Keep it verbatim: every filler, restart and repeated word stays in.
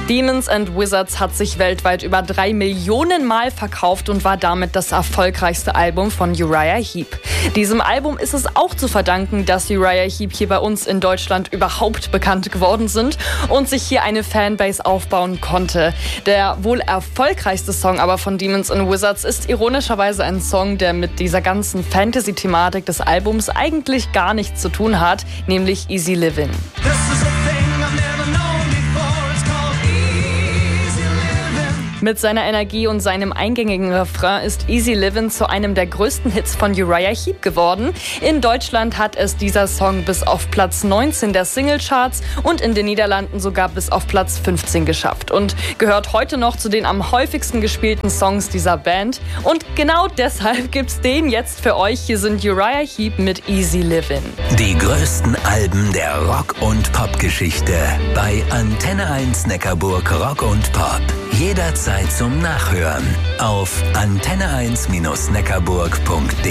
Demons and Wizards hat sich weltweit über drei Millionen Mal verkauft und war damit das erfolgreichste Album von Uriah Heep. Diesem Album ist es auch zu verdanken, dass Uriah Heep hier bei uns in Deutschland überhaupt bekannt geworden sind und sich hier eine Fanbase aufbauen konnte. Der wohl erfolgreichste Song aber von Demons and Wizards ist ironischerweise ein Song, der mit dieser ganzen Fantasy-Thematik des Albums eigentlich gar nichts zu tun hat, nämlich Easy Livin'. Mit seiner Energie und seinem eingängigen Refrain ist Easy Livin' zu einem der größten Hits von Uriah Heep geworden. In Deutschland hat es dieser Song bis auf Platz neunzehn der Singlecharts und in den Niederlanden sogar bis auf Platz fünfzehn geschafft und gehört heute noch zu den am häufigsten gespielten Songs dieser Band. Und genau deshalb gibt's den jetzt für euch. Hier sind Uriah Heep mit Easy Livin'. Die größten Alben der Rock- und Pop-Geschichte bei Antenne eins Neckarburg Rock und Pop. Jederzeit zum Nachhören auf antenne eins Bindestrich neckarburg punkt de.